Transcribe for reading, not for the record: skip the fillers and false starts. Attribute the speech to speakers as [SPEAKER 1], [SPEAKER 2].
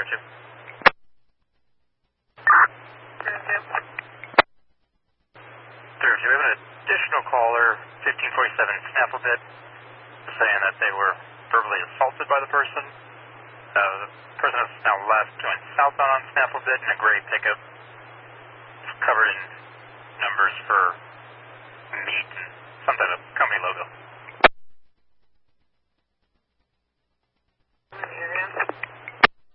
[SPEAKER 1] 2. Third, we have an additional caller, 1547 Snafflebit, saying that they were verbally assaulted by the person. The person has now left, going southbound on Snafflebit in a gray pickup. It's covered in numbers for